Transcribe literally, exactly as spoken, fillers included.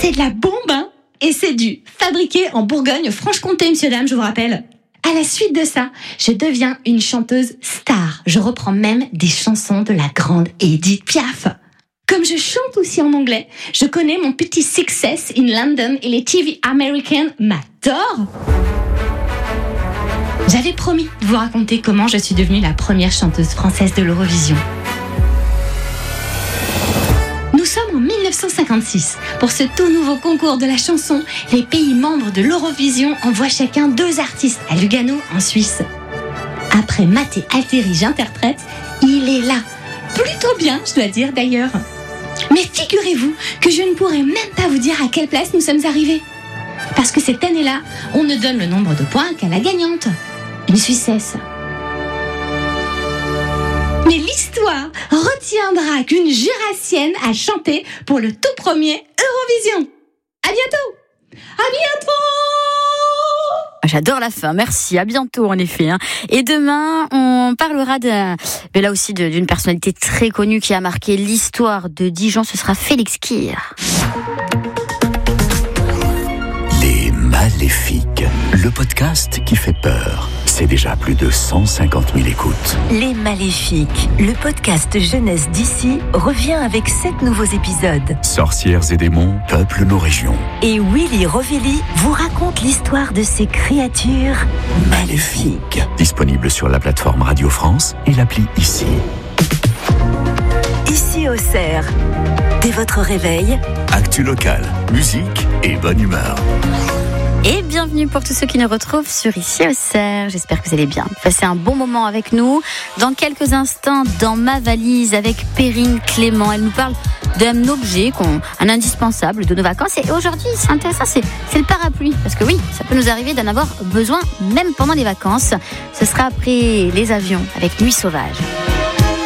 c'est de la bombe, hein. Et c'est du fabriqué en Bourgogne-Franche-Comté, monsieur, dame, je vous rappelle. À la suite de ça, je deviens une chanteuse star. Je reprends même des chansons de la grande Edith Piaf. Comme je chante aussi en anglais, je connais mon petit success in London et les T V américaines m'adorent. J'avais promis de vous raconter comment je suis devenue la première chanteuse française de l'Eurovision. Nous sommes en dix-neuf cent cinquante-six. Pour ce tout nouveau concours de la chanson, les pays membres de l'Eurovision envoient chacun deux artistes à Lugano, en Suisse. Après Maté Alteri, j'interprète, il est là. Plutôt bien, je dois dire d'ailleurs. Mais figurez-vous que je ne pourrais même pas vous dire à quelle place nous sommes arrivés. Parce que cette année-là, on ne donne le nombre de points qu'à la gagnante. Une Suissesse. Mais l'histoire retiendra qu'une Jurassienne a chanté pour le tout premier Eurovision. À bientôt. À bientôt. J'adore la fin, merci, à bientôt en effet. Hein. Et demain, on parlera de, mais là aussi de, d'une personnalité très connue qui a marqué l'histoire de Dijon, ce sera Félix Kir. Les Maléfiques, le podcast qui fait peur. C'est déjà plus de cent cinquante mille écoutes. Les Maléfiques, le podcast jeunesse d'ici, revient avec sept nouveaux épisodes. Sorcières et démons peuplent nos régions. Et Willy Rovelli vous raconte l'histoire de ces créatures maléfiques. Disponible sur la plateforme Radio France et l'appli Ici. Ici au Cerf, dès votre réveil, Actu locale, musique et bonne humeur. Et bienvenue pour tous ceux qui nous retrouvent sur Ici au Cerf. J'espère que vous allez bien. Passez un bon moment avec nous. Dans quelques instants, dans ma valise avec Perrine Clément, elle nous parle d'un objet, qu'on, un indispensable de nos vacances. Et aujourd'hui, c'est intéressant, c'est, c'est le parapluie. Parce que oui, ça peut nous arriver d'en avoir besoin même pendant les vacances. Ce sera après les avions avec Nuit Sauvage.